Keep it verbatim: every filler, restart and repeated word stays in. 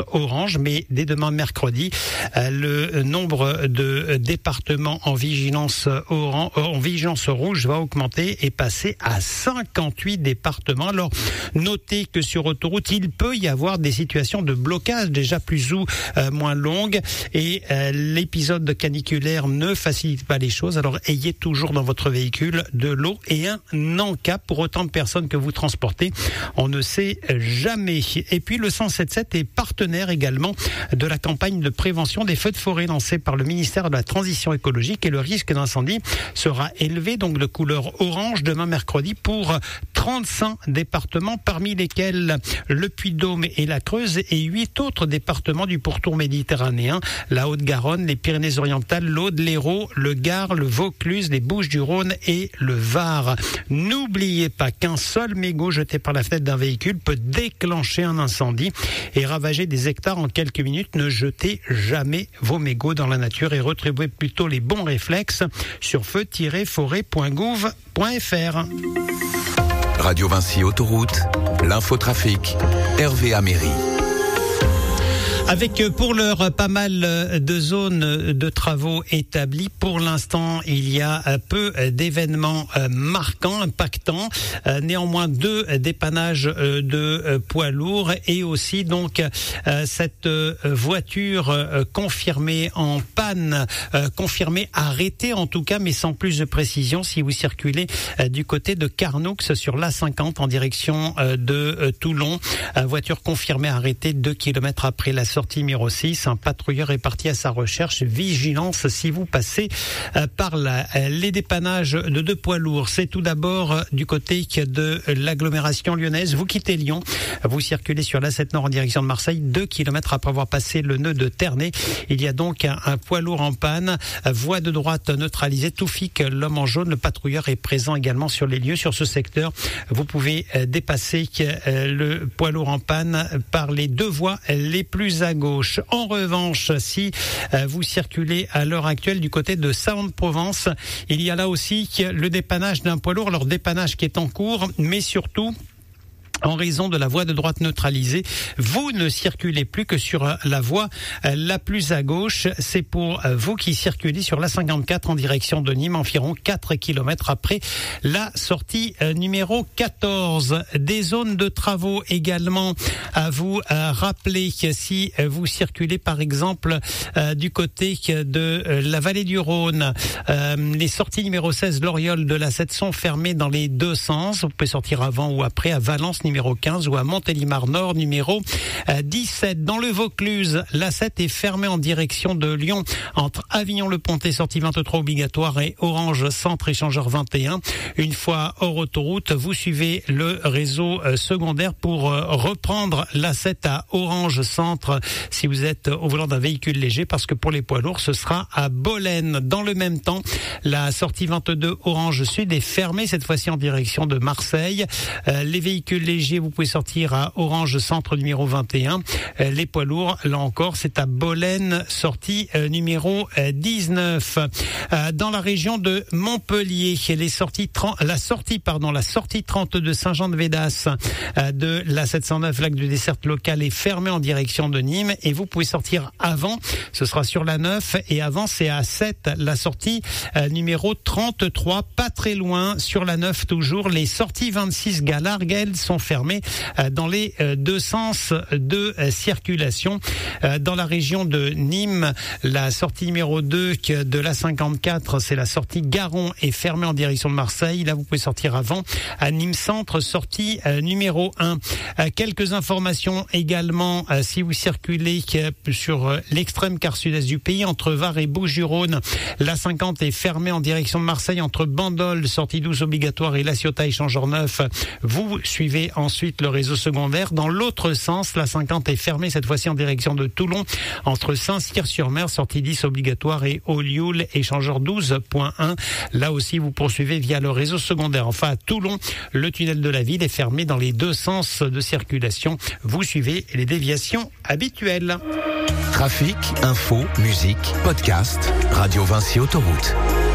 orange, mais dès demain mercredi, le nombre de départements en vigilance orange, en vigilance rouge va augmenter et passer à cinquante-huit départements. Alors, notez que sur autoroute, il peut y avoir des situations de blocage déjà plus ou euh, moins longues et euh, l'épisode caniculaire ne facilite pas les choses. Alors, ayez toujours dans votre véhicule de l'eau et un en-cap pour autant de personnes que vous transportez. On ne sait jamais. Et puis, le cent soixante-sept est partenaire également de la campagne de prévention des feux de forêt lancée par le ministère de la Transition écologique et le risque d'incendie sera élevé donc de couleur orange demain mercredi pour trente-cinq départements, parmi lesquels le Puy-de-Dôme et la Creuse et huit autres départements du pourtour méditerranéen, la Haute-Garonne, les Pyrénées-Orientales, l'Aude, l'Hérault, le Gard, le Vaucluse, les Bouches-du-Rhône et le Var. N'oubliez pas qu'un seul mégot jeté par la fenêtre d'un véhicule peut déclencher un incendie et ravager des hectares en quelques minutes. Ne jetez jamais vos mégots dans la nature et retrouvez plutôt les bons réflexes sur feu tiret forêt point gouv point f r. Radio Vinci Autoroute, l'infotrafic, Hervé Améry. Avec pour l'heure pas mal de zones de travaux établies. Pour l'instant, il y a peu d'événements marquants, impactants. Néanmoins, deux dépannages de poids lourds et aussi donc cette voiture confirmée en panne, confirmée arrêtée en tout cas, mais sans plus de précision si vous circulez du côté de Carnoux sur l'A cinquante en direction de Toulon. Voiture confirmée arrêtée deux kilomètres après la sortie numéro six, un patrouilleur est parti à sa recherche. Vigilance si vous passez euh, par là. Les dépannages de deux poids lourds, c'est tout d'abord euh, du côté de l'agglomération lyonnaise. Vous quittez Lyon, vous circulez sur l'A sept Nord en direction de Marseille, deux kilomètres après avoir passé le nœud de Ternay. Il y a donc un, un poids lourd en panne, voie de droite neutralisée. Toufik, l'homme en jaune, le patrouilleur est présent également sur les lieux. Sur ce secteur, vous pouvez euh, dépasser euh, le poids lourd en panne par les deux voies les plus à gauche. En revanche, si euh, vous circulez à l'heure actuelle du côté de Salon-de-Provence, il y a là aussi le dépannage d'un poids lourd, alors dépannage qui est en cours, mais surtout en raison de la voie de droite neutralisée, vous ne circulez plus que sur la voie la plus à gauche. C'est pour vous qui circulez sur l'A cinquante-quatre en direction de Nîmes, environ quatre kilomètres après la sortie numéro quatorze. Des zones de travaux également à vous rappeler si vous circulez par exemple du côté de la vallée du Rhône. Les sorties numéro seize, l'Oriole de l'A sept sont fermées dans les deux sens. Vous pouvez sortir avant ou après à Valence numéro quinze ou à Montélimar Nord numéro dix-sept. Dans le Vaucluse, l'A sept est fermée en direction de Lyon entre Avignon-le-Pontet, sortie vingt-trois obligatoire, et Orange Centre Échangeur vingt et un. Une fois hors autoroute, vous suivez le réseau secondaire pour reprendre l'A sept à Orange Centre si vous êtes au volant d'un véhicule léger, parce que pour les poids lourds, ce sera à Bolène. Dans le même temps, la sortie vingt-deux Orange Sud est fermée, cette fois-ci en direction de Marseille. Euh, les véhicules légers, vous pouvez sortir à Orange Centre numéro vingt et un. Euh, les poids lourds, là encore, c'est à Bolène, sortie euh, numéro euh, dix-neuf. Euh, dans la région de Montpellier, les sorties trente, la sortie, pardon, la sortie trente-deux Saint-Jean-de-Védas euh, de la sept cent neuf Lac du Dessert local est fermée en direction de Nîmes, et vous pouvez sortir avant, ce sera sur la neuf, et avant c'est à sept, la sortie euh, numéro trente-trois, pas très loin, sur la neuf toujours. Les sorties vingt-six Galargues, elles, sont fermées euh, dans les euh, deux sens de euh, circulation. Euh, dans la région de Nîmes, la sortie numéro deux de l'A cinquante-quatre, c'est la sortie Garon, est fermée en direction de Marseille. Là, vous pouvez sortir avant à Nîmes Centre, sortie euh, numéro un. Euh, quelques informations également, euh, si vous circulez euh, sur euh, l'extrême quart sud-est du pays, entre Var et Bouches-du-Rhône, l'A cinquante est fermée en direction de Marseille entre Bandol, sortie douze obligatoire, et La Ciotat Échangeur neuf. Vous suivez ensuite le réseau secondaire. Dans l'autre sens, l'A cinquante est fermée cette fois-ci en direction de Toulon entre Saint-Cyr-sur-Mer, sortie dix obligatoire, et Olioul Échangeur douze point un. Là aussi, vous poursuivez via le réseau secondaire. Enfin, à Toulon, le tunnel de la ville est fermé dans les deux sens de circulation. Vous suivez les déviations habituelles. Trafic, info, musique, podcast, Radio Vinci Autoroute.